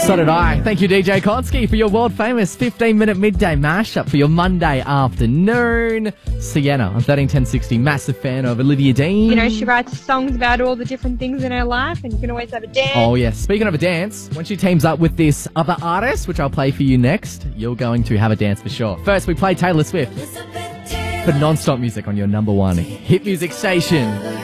So did I. Thank you, DJ Konsky, for your world-famous 15-minute midday mashup for your Monday afternoon. Sienna on 131060, massive fan of Olivia Dean. You know, she writes songs about all the different things in her life, and you can always have a dance. Oh, yes. Speaking of a dance, when she teams up with this other artist, which I'll play for you next, you're going to have a dance for sure. First, we play Taylor Swift for non-stop music on your number one hit music station.